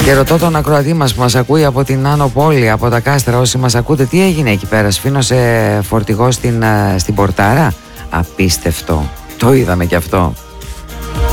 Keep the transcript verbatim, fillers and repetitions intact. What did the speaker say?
Και ρωτώ τον ακροατή μας που μας ακούει από την Άνω Πόλη, από τα Κάστρα, όσοι μας ακούτε, τι έγινε εκεί πέρα, σφήνωσε φορτηγό στην, στην Πορτάρα? Απίστευτο, το είδαμε κι αυτό.